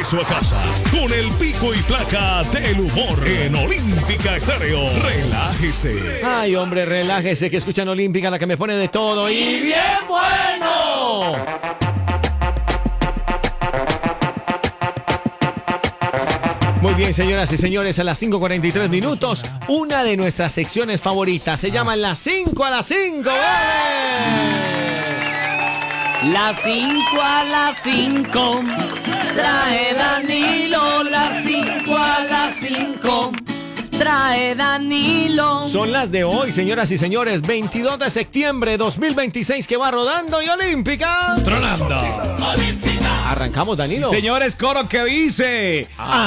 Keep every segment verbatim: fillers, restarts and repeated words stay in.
regreso a casa con el pico y placa del humor en Olímpica Estéreo. Relájese. Ay, hombre, relájese, que escuchan Olímpica, la que me pone de todo y bien bueno. Muy bien, señoras y señores, a las cinco cuarenta y tres minutos, una de nuestras secciones favoritas. Se llama Las cinco a las cinco. Las cinco a las cinco, trae Danilo. Las cinco a las cinco, trae Danilo. Son las de hoy, señoras y señores, veintidós de septiembre de dos mil veintiséis, que va rodando y Olímpica Tronando. Arrancamos, Danilo. Sí, señores, coro que dice.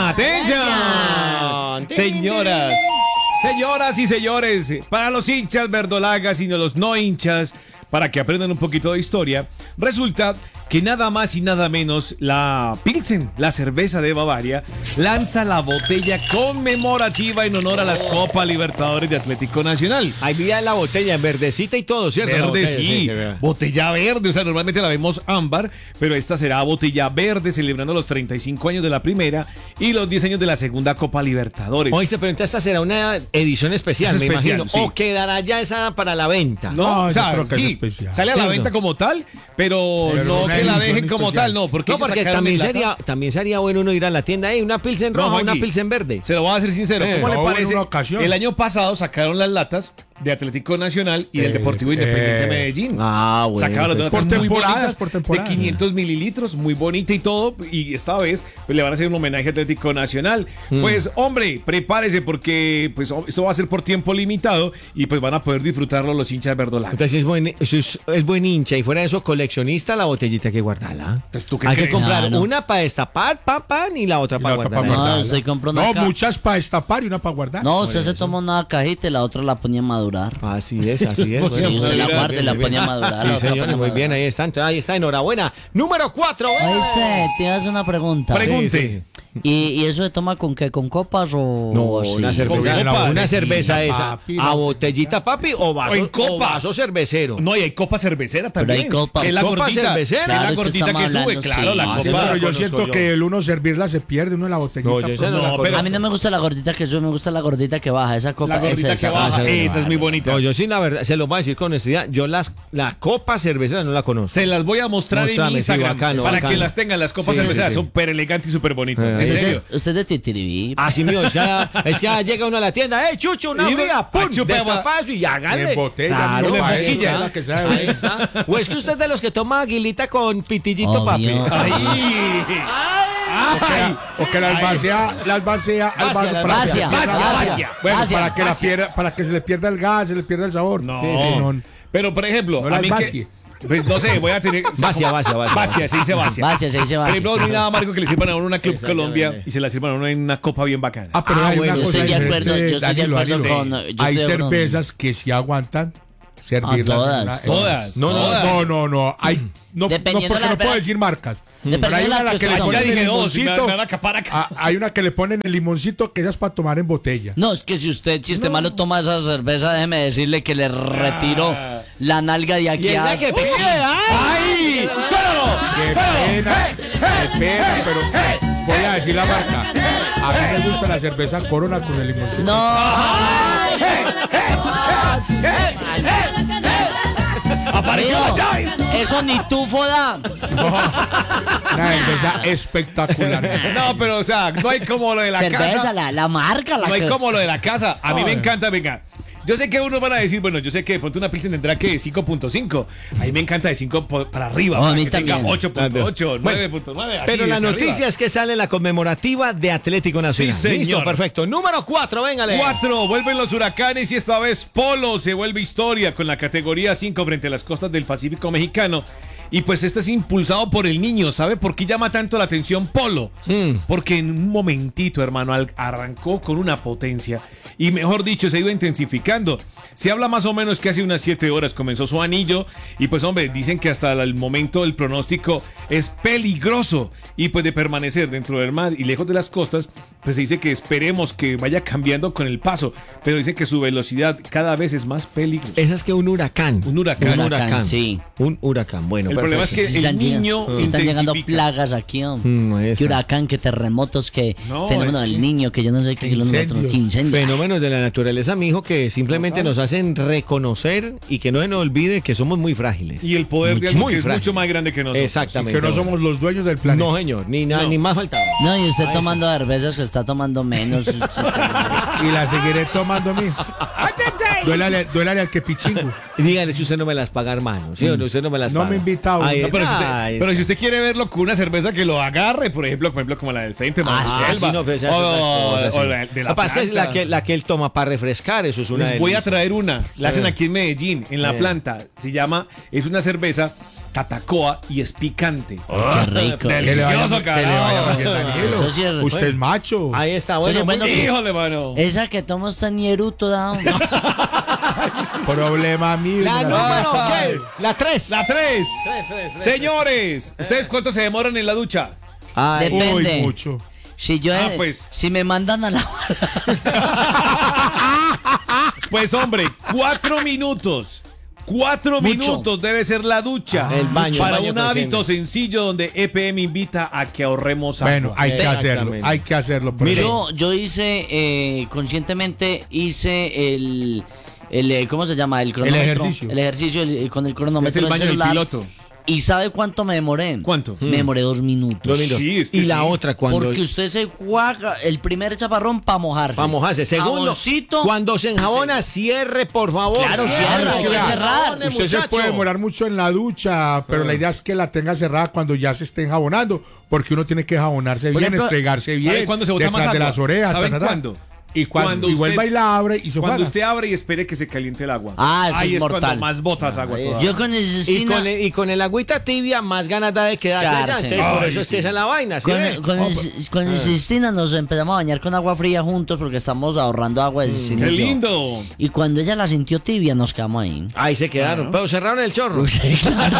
¡Atención! Señoras, señoras y señores, para los hinchas verdolagas y no los no hinchas, para que aprendan un poquito de historia, resulta que nada más y nada menos la Pilsen, la cerveza de Bavaria, lanza la botella conmemorativa en honor a las Copa Libertadores de Atlético Nacional. Ahí vi la botella en verdecita y todo, ¿cierto? La Verde, botella, sí, que- botella verde, o sea, normalmente la vemos ámbar, pero esta será botella verde, celebrando los treinta y cinco años de la primera y los diez años de la segunda Copa Libertadores. Oíste, pero entonces esta será una edición especial, Es me especial, imagino. sí. O quedará ya esa para la venta. No, No, o yo sea, creo que es sí, especial. sale a la ¿Cierto? venta como tal, pero, Pero no una que la edición dejen como especial. tal, no, porque, No, ellos porque sacaron también en lata. sería, también sería bueno uno ir a la tienda, hey, una pilsen No, roja, una Juanqui, pilsen verde. Se lo voy a decir sincero, Eh, ¿cómo no, le en parece? una ocasión. El año pasado sacaron las latas de Atlético Nacional y del Eh, Deportivo Independiente eh. Medellín. Ah, bueno. Sacaban las latas Por muy temporadas, bonitas, por temporadas. de quinientos mililitros, muy bonita y todo, y esta vez pues, le van a hacer un homenaje a Atlético Nacional. Mm. Pues, hombre, prepárese porque pues esto va a ser por tiempo limitado y pues van a poder disfrutarlo los hinchas verdolagas. Entonces es buen, eso es, es buen hincha y fuera de eso coleccionista, la botellita hay que guardarla. Pues, ¿tú qué Hay que crees? comprar No, no. una para destapar, pa, pan, y la otra Y para la otra guardarla. pa' No, guardarla. usted compra una No, ca- muchas para destapar y una para guardar. No, usted se toma una cajita y la otra la ponía a madurar. Así es, así es. Sí, Sí, usted la bien, guarda y la bien, pone a bien. madurar. la Sí, otra señores, pone a muy bien, madurar. ahí está, entonces, ahí está, enhorabuena. Número cuatro, Oíste, te haces una pregunta. Pregunte. ¿Y, ¿Y eso se toma con qué? ¿Con copas o No, o así? una cerveza, Con una, copa. una cerveza esa. papi, A no. botellita, papi, o vaso, O en copa. o vaso cervecero. No, y hay copa cervecera también. hay copa. que es la Copa gordita, cervecera. que es la Claro, eso gordita estamos que sube, hablando, claro, sí. la Ah, copa. Sí, pero yo conozco siento yo. que el uno servirla se pierde, uno en la botellita. No, yo esa pues, no, la no, conozco. pero- A mí no me gusta la gordita que sube, me gusta la gordita que baja. Esa copa La gordita es esa. que baja, esa es esa es muy bonita. No, yo sí, la verdad, se lo voy a decir con honestidad, yo las, la copa cervecera no la conozco. Se las voy a mostrar Mostrame, en sí, Instagram bacano, para bacano. que las tengan. Las copas Sí, cerveceras sí, sí. súper elegantes y súper bonitas. Eh, En Usted, serio. usted de Titiribí. Así mío, es que, ya, es que ya llega uno a la tienda, ¡eh, chucho, una Y fría! ¡Pum! ah, chupa, Destapazo y hágale. En botella, Claro, no, ahí en está, boquilla, que sabe. ahí está. O es que usted es de los que toma aguilita con pitillito, papi. Obvio. Ahí. Ay, o que la albacea, la albacea al Vacia, vaso la para que Vacia, se pierda- vacia, vacia. Bueno, vacia. para que la pierda, para que se le pierda el gas, se le pierda el sabor. No. Sí, sí, no. Pero, por ejemplo, No a las mí vacie. que... Pues no sé, voy a tener... o sea, Vacia, como- vacia, vacia. Vacia, se dice vacia. Vacia, se dice Por vacia. ejemplo, no hay nada, Marco, que le sirvan a uno una Club Exactamente. Colombia y se la sirvan a uno en una copa bien bacana. Ah, pero Ah, hay bueno, una yo cosa estoy de diferente, acuerdo, yo estoy de Danilo, acuerdo Danilo. con- yo Hay estoy de acuerdo con- cervezas que sí aguantan servirlas. Ah, todas, en una- en- todas. No, no, todas. no, no, no. Hay, no, no, Dependiendo porque la no puedo verdad- decir marcas. Dependiendo Pero hay de la una a la que que le usted Ya ponen dije el dos, me, limoncito. me van a acapar acá. Ah, hay una que le ponen el limoncito que esa es para tomar en botella. No, es que si usted, si este malo toma esa cerveza, déjeme decirle que le retiro la nalga de aquí Y es a... la que pide, ¡ay! ¡Ay! ¡Suélalo! Qué pena, qué pena, pero voy a decir la marca. A mí me gusta la cerveza Corona con el limoncito. No. ¡Apareció la Amigo, Chávez! eso ni tufo da. Una cerveza espectacular. No, pero o sea, no hay como lo de la Cerveza, casa. la, la marca, la No hay que- como lo de la casa. A mí me encanta, venga. Yo sé que unos van a decir, bueno, yo sé que de pronto una Pilsen tendrá que cinco punto cinco. A mí me encanta de cinco po- para arriba. Oh, a para mí que tenga también. ocho punto ocho, nueve punto nueve. así, Pero la hacia noticia arriba. es que sale la conmemorativa de Atlético Nacional. Sí, señor. Listo, perfecto. Número cuatro, véngale. Cuatro, vuelven los huracanes y esta vez Polo se vuelve historia con la categoría cinco frente a las costas del Pacífico mexicano. Y pues este es impulsado por el niño, ¿sabe por qué llama tanto la atención Polo? Mm. Porque en un momentito, hermano, al- arrancó con una potencia y mejor dicho, se iba intensificando. Se habla más o menos que hace unas siete horas comenzó su anillo y pues hombre, dicen que hasta el momento el pronóstico es peligroso y pues de permanecer dentro del mar y lejos de las costas, pues se dice que esperemos que vaya cambiando con el paso, pero dice que su velocidad cada vez es más peligrosa. Esa es que un huracán. Un huracán. Un Huracán, huracán. sí. Un huracán. Bueno, El problema es que Sí el están niño llegando- sí están llegando intensifica. plagas aquí, hombre. Mm, esa. Que huracán, que terremotos, que No, fenómeno es del que- niño, que yo no sé qué, que los incendios. otros, que incendios. Fenómenos de la naturaleza, mijo, que simplemente nos hacen reconocer y que no se nos olvide que somos muy frágiles. Y el poder de Mucho- algo muy que es frágiles. mucho más grande que nosotros. Exactamente. Que no somos los dueños del planeta. No, señor, ni, nada, No. ni más faltaba. No, y usted tomando cervezas que está tomando menos. Y la seguiré tomando a mí. Duélale, duélale al que pichingo. Y dígale que usted no me las paga, hermano. ¿Sí o no? Usted no me las No paga. me invita a Ahí uno. No, pero, si está, usted, ahí pero está. si usted quiere verlo con una cerveza que lo agarre, por ejemplo, por ejemplo como la del Frente Ah, sí, Selva, no, pero esa es otra o, cosa, sí. o la de la Lo que pasa es la planta. que, la que él toma para refrescar, eso es una Les voy a delicia. traer una. La hacen aquí en Medellín, en la Sí. planta. Se llama, es una cerveza Tatacoa y es picante. Qué rico. Del- Que le vaya, Delicioso, que le vaya carajo. muy bien, Danielo. Eso sí es- Usted es macho. Ahí está, Eso bueno, sí, bueno, muy bien. Híjole, mano. Esa que toma usted nieruto, da. Problema mío. La Mira, número, ¿qué? La tres. La tres. tres, tres, tres. Señores, ¿ustedes cuánto se demoran en la ducha? Ay, Depende. Uy, mucho. Si yo, Ah, eh, pues. si me mandan a la Pues hombre, cuatro minutos. Cuatro Mucho. minutos debe ser la ducha. Ah, el baño, Para el baño un que hábito tiene. sencillo donde E P M invita a que ahorremos agua. Bueno, hay que hacerlo. Exactamente. Hay que hacerlo. por Mire, eso. yo, yo hice, eh, conscientemente hice el, el, eh, ¿cómo se llama? El cronómetro. ejercicio. El ejercicio el- con el Es cronómetro el del baño del celular. piloto. ¿Y sabe cuánto me demoré? ¿Cuánto? Me demoré dos minutos. Dos minutos. Sí, es que y la sí. otra cuando Porque usted se juega el primer chaparrón para mojarse. para mojarse. Segundo, Jaboncito. cuando se enjabona, cierre, por favor. Claro, cierre, cierre, que hay que vea. cerrar. Jabone, Usted se muchacho. puede demorar mucho en la ducha, pero la idea es que la tenga cerrada cuando ya se esté enjabonando, porque uno tiene que jabonarse Por bien, ejemplo, estregarse bien. ¿Sabe cuándo se bota detrás más de agua? las orejas. ¿Saben ta, ta, ta. cuándo? Y cuando, Cuando y usted- vuelva y la abre y se Cuando juega. usted abre y espere que se caliente el agua. Ah, eso Ahí es es mortal. cuando más botas agua Ahí todavía. Yo con el Y Cristina- con, el, y con el agüita tibia, más ganas da de quedarse allá. Quedarse. Entonces, por Ay, eso es sí. que esa es la vaina. ¿sí Con, ve? con, Oh, el- con el Cristina nos empezamos a bañar con agua fría juntos porque estamos ahorrando agua. el Cristina ¡Qué y yo. lindo! Y cuando ella la sintió tibia, nos quedamos ahí. Ahí se quedaron. Pero cerraron el chorro. Sí, claro.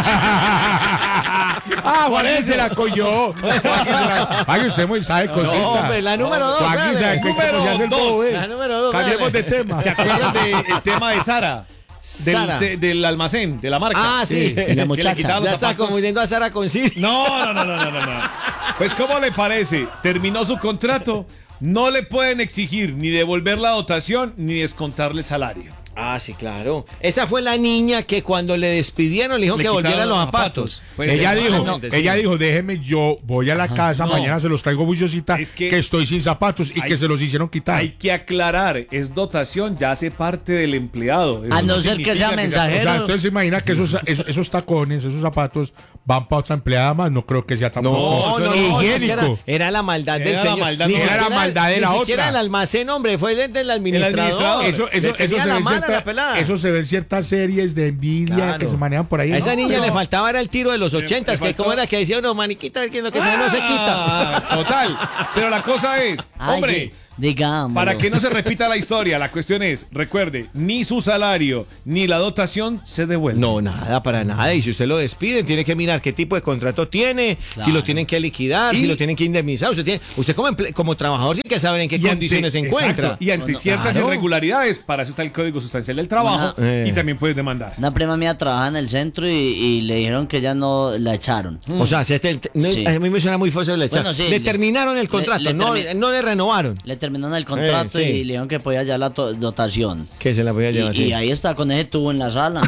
Ah, Juan se la cogió. Ay, usted muy sabe cositas. No, hombre, la número dos. Joaquín dale. sabe que Número cómo se hace el dos. bobo, eh. La número dos. Cambiemos dale. de tema. ¿Se acuerdan del tema de Sara? Del, Sara. se- del almacén, de la marca. Ah, sí. Sí, la Que le muchacha. quitaban Ya los está zapatos. confundiendo a Sara con Siri. No, no, no, no, no, no, no. Pues, ¿cómo le parece? Terminó su contrato. No le pueden exigir ni devolver la dotación ni descontarle salario. Ah, sí, claro. Esa fue la niña que cuando le despidieron le dijo Le que volviera quitaron los los zapatos. zapatos. Pues, ella dijo, exactamente, sí. ella dijo, déjeme, yo voy a la casa, No. mañana se los traigo bullosita, Es que, que- estoy sin zapatos y Hay- que se los hicieron quitar. Hay que aclarar, es dotación, ya hace parte del empleado. Eso A no ser que significa sea O mensajero. sea, entonces se imagina que esos, esos, esos tacones, esos zapatos van para otra empleada más. No creo que sea tan No, No, no, eso no, no, es que higiénico. Era, era la maldad del Era la señor. maldad, Ni no, siquiera era la maldad de ni la siquiera otra. el almacén, hombre, fue el del administrador. administrador. Eso, eso, Le eso, tenía se la ven mala cierta- la pelada. eso se ven ciertas series de envidia Claro. que se manejan por ahí. A esa No, niña no. le faltaba era el tiro de los ochentas, le que como faltó- era que decía uno, maniquita, a ver qué es lo que se ve no se quita. Ah, total. Pero la cosa es, Ay, hombre, di- digamos. para que no se repita la historia, la cuestión es, recuerde, ni su salario ni la dotación se devuelven. No, nada, para nada. Y si usted lo despide, tiene que mirar qué tipo de contrato tiene, si lo tienen que liquidar, Y- si lo tienen que indemnizar. Usted tiene, usted como, emple- como trabajador tiene que saber en qué Y ante- condiciones se encuentra. exacto, y ante Bueno, ciertas claro. irregularidades, para eso está el Código Sustancial del Trabajo Una- eh. y también puedes demandar. Una prima mía trabaja en el centro y, y le dijeron que ya no la echaron. O sea, si este- no- Sí. a mí me suena muy fácil. Bueno, sí, le le- terminaron el le- contrato, le no, termi- no le renovaron. Le terminaron el contrato Eh, sí. y le dijeron que podía ya la to- dotación. Que se la voy a Y, llevar y así. ahí está con ese tubo en la sala.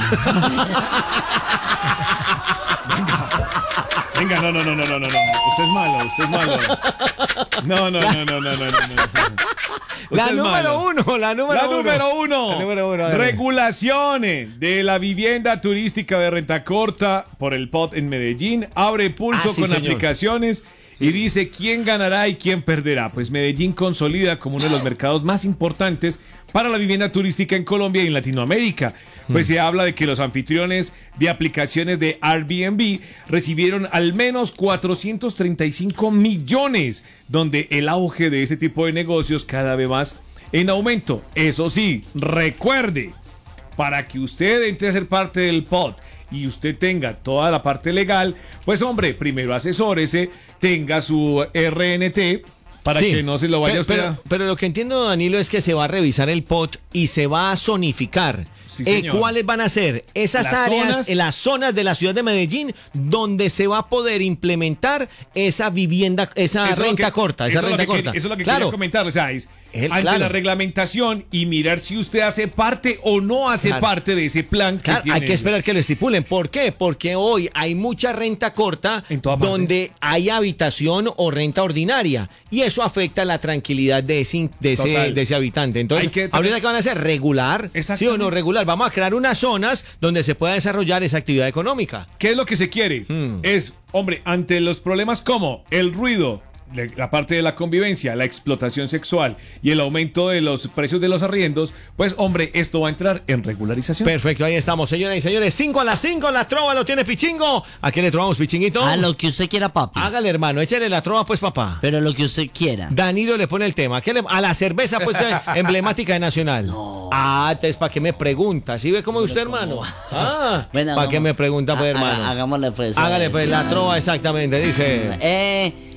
Venga, no, no, no, no, no, no, no. Usted es malo, usted es malo. No, no, no, no, no, no, no. no. La Usted es número malo. uno, la número La uno. número uno. La número uno, a ver. Regulaciones de la vivienda turística de renta corta por el P O T en Medellín. Abre pulso Ah, sí, con señor. aplicaciones y dice quién ganará y quién perderá. Pues Medellín consolida como uno de los mercados más importantes para la vivienda turística en Colombia y en Latinoamérica. Pues se habla de que los anfitriones de aplicaciones de Airbnb recibieron al menos cuatrocientos treinta y cinco millones, donde el auge de ese tipo de negocios cada vez más en aumento. Eso sí, recuerde, para que usted entre a ser parte del P O T y usted tenga toda la parte legal, pues hombre, primero asesórese, tenga su R N T para Sí, que no se lo vaya pero, usted pero, a... pero lo que entiendo, Danilo, es que se va a revisar el P O T y se va a zonificar. Sí, Eh, señor. ¿Cuáles van a ser? Esas Las áreas, zonas- en las zonas de la ciudad de Medellín, donde se va a poder implementar esa vivienda, esa Eso es lo renta que- corta, esa eso es lo renta que corta. quería- Eso es lo que claro, quería comentar. O sea, es El- ante claro. la reglamentación y mirar si usted hace parte o no hace Claro. parte de ese plan que Claro, tiene hay que ellos. esperar que lo estipulen. ¿Por qué? Porque hoy hay mucha renta corta En toda parte. donde hay habitación o renta ordinaria y eso afecta la tranquilidad de ese, de ese, Total. de ese habitante. Entonces, Hay que tener- ahorita que van a hacer regular, sí o Exactamente. no regular, vamos a crear unas zonas donde se pueda desarrollar esa actividad económica. ¿Qué es lo que se quiere? Hmm. Es, hombre, ante los problemas como el ruido, de- la parte de la convivencia, la explotación sexual y el aumento de los precios de los arriendos, pues, hombre, esto va a entrar en regularización. Perfecto, ahí estamos, señoras y señores. cinco a las cinco, la trova lo tiene Pichingo. ¿A quién le trovamos, Pichinguito? A lo que usted quiera, papi. Hágale, hermano, échale la trova, pues, papá. Pero lo que usted quiera. Danilo le pone el tema. ¿Qué le- a la cerveza, pues, de- emblemática de Nacional. Ah, entonces, ¿para qué me pregunta? ¿Sí ve cómo es usted, hermano? Ah, Bueno, ¿para qué hagamos- me pregunta, pues, ha- haga- hermano? Hagámosle pues. Hágale, a pues, ver, la sí. trova, exactamente, dice. Eh,